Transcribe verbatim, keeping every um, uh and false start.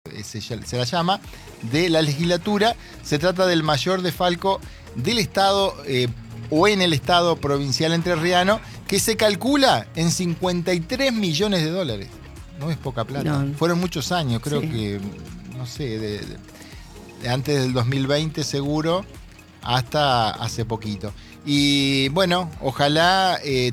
se, se la llama, de la legislatura. Se trata del mayor desfalco del Estado eh, o en el Estado provincial entrerriano, que se calcula en cincuenta y tres millones de dólares. No es poca plata. No. Fueron muchos años, creo sí. que, no sé, de, de, antes del dos mil veinte seguro, hasta hace poquito. Y bueno, ojalá... Eh,